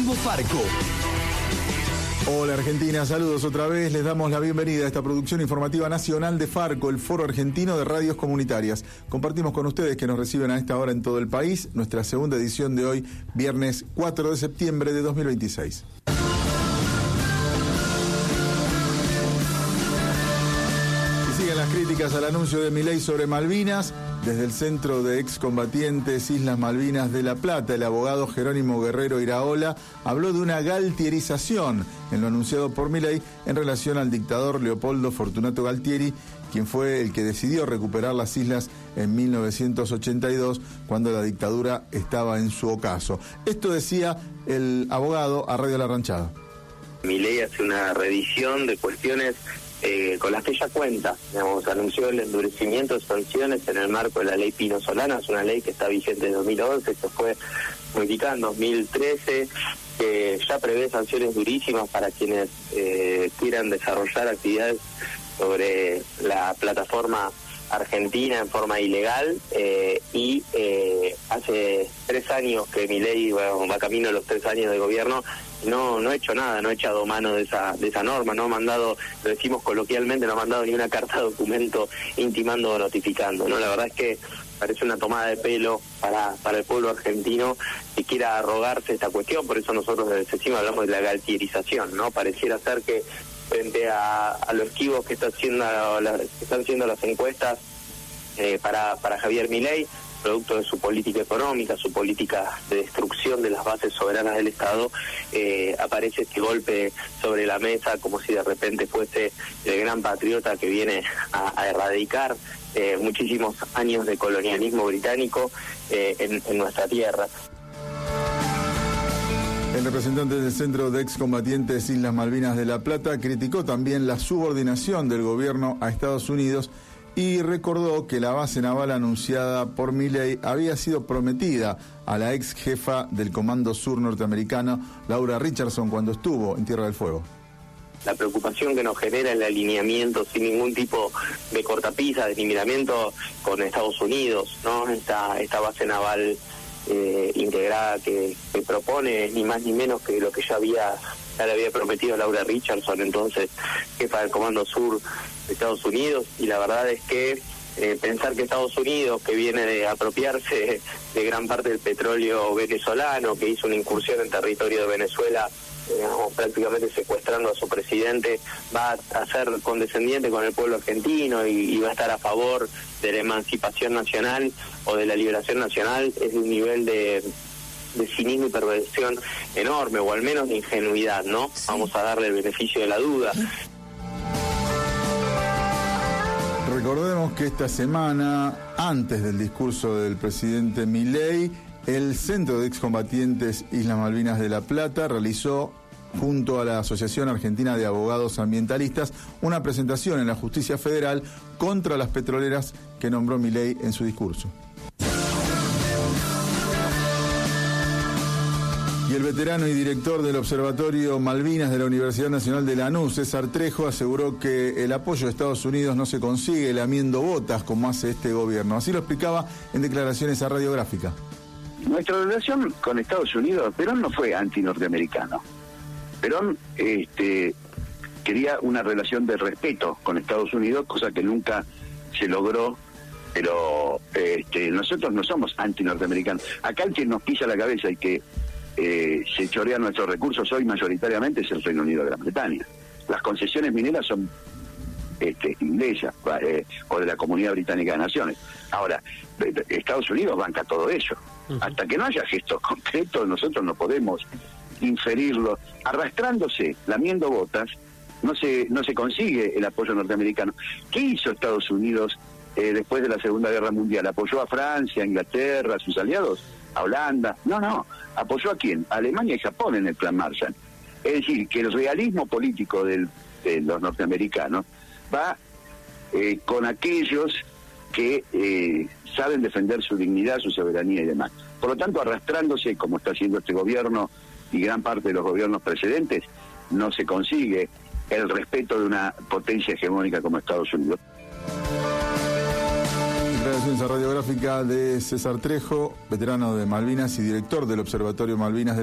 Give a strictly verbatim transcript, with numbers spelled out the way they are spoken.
Informativo Farco. Hola Argentina, saludos otra vez. Les damos la bienvenida a esta producción informativa nacional de Farco, el Foro Argentino de Radios Comunitarias. Compartimos con ustedes que nos reciben a esta hora en todo el país nuestra segunda edición de hoy, viernes cuatro de septiembre de dos mil veintiséis. Y siguen las críticas al anuncio de Milei sobre Malvinas. Desde el Centro de Excombatientes Islas Malvinas de La Plata, el abogado Jerónimo Guerrero Iraola habló de una galtierización en lo anunciado por Milei en relación al dictador Leopoldo Fortunato Galtieri, quien fue el que decidió recuperar las islas en mil novecientos ochenta y dos, cuando la dictadura estaba en su ocaso. Esto decía el abogado a Radio La Ranchada. Milei hace una revisión de cuestiones Eh, con las que ella cuenta. Digamos, anunció el endurecimiento de sanciones en el marco de la ley Pino Solana, es una ley que está vigente desde dos mil once, que fue modificada en dos mil trece, que ya prevé sanciones durísimas para quienes eh, quieran desarrollar actividades sobre la plataforma argentina en forma ilegal, eh, y eh, hace tres años que Milei bueno, va camino a los tres años de gobierno, no no ha hecho nada, no ha echado mano de esa de esa norma, no ha mandado, lo decimos coloquialmente, no ha mandado ni una carta de documento intimando o notificando, ¿no? La verdad es que parece una tomada de pelo para para el pueblo argentino que quiera arrogarse esta cuestión. Por eso nosotros desde CECIM hablamos de la galtierización, ¿no? Pareciera ser que frente a, a los esquivos que, está haciendo la, que están haciendo las encuestas eh, para, para Javier Milei, producto de su política económica, su política de destrucción de las bases soberanas del Estado, eh, aparece este golpe sobre la mesa como si de repente fuese el gran patriota que viene a, a erradicar eh, muchísimos años de colonialismo británico eh, en, en nuestra tierra. El representante del Centro de Excombatientes Islas Malvinas de La Plata criticó también la subordinación del gobierno a Estados Unidos y recordó que la base naval anunciada por Milei había sido prometida a la ex jefa del Comando Sur norteamericano, Laura Richardson, cuando estuvo en Tierra del Fuego. La preocupación que nos genera el alineamiento sin ningún tipo de cortapisa, de limitamiento con Estados Unidos, ¿no? Esta, esta base naval Eh, integrada que, que propone ni más ni menos que lo que ya había ya le había prometido Laura Richardson, entonces jefa del Comando Sur de Estados Unidos. Y la verdad es que eh, pensar que Estados Unidos, que viene de apropiarse de gran parte del petróleo venezolano, que hizo una incursión en territorio de Venezuela, digamos, prácticamente secuestrando a su presidente, va a ser condescendiente con el pueblo argentino y, y va a estar a favor de la emancipación nacional o de la liberación nacional, es de un nivel de, de cinismo y perversión enorme, o al menos de ingenuidad, ¿no? Sí. Vamos a darle el beneficio de la duda. Recordemos que esta semana, antes del discurso del presidente Milei, el Centro de Excombatientes Islas Malvinas de La Plata realizó, junto a la Asociación Argentina de Abogados Ambientalistas, una presentación en la Justicia Federal contra las petroleras que nombró Milei en su discurso. Y el veterano y director del Observatorio Malvinas de la Universidad Nacional de Lanús, César Trejo, aseguró que el apoyo de Estados Unidos no se consigue lamiendo botas como hace este gobierno. Así lo explicaba en declaraciones a Radiográfica. Nuestra relación con Estados Unidos, Perón no fue anti-norteamericano. Perón este, quería una relación de respeto con Estados Unidos, cosa que nunca se logró, pero este, nosotros no somos anti-norteamericanos. Acá el que nos pisa la cabeza y que eh, se chorea nuestros recursos hoy mayoritariamente es el Reino Unido de Gran Bretaña. Las concesiones mineras son este, inglesas eh, o de la Comunidad Británica de Naciones. Ahora, Estados Unidos banca todo eso. Uh-huh. Hasta que no haya gestos concretos, nosotros no podemos inferirlo. Arrastrándose, lamiendo botas, no se no se consigue el apoyo norteamericano. ¿Qué hizo Estados Unidos eh, después de la Segunda Guerra Mundial? ¿Apoyó a Francia, a Inglaterra, a sus aliados? ¿A Holanda? No, no. ¿Apoyó a quién? A Alemania y Japón en el Plan Marshall. Es decir, que el realismo político del, de los norteamericanos va eh, con aquellos que eh, saben defender su dignidad, su soberanía y demás. Por lo tanto, arrastrándose, como está haciendo este gobierno y gran parte de los gobiernos precedentes, no se consigue el respeto de una potencia hegemónica como Estados Unidos. Declaraciones a Radiográfica de César Trejo, veterano de Malvinas y director del Observatorio Malvinas de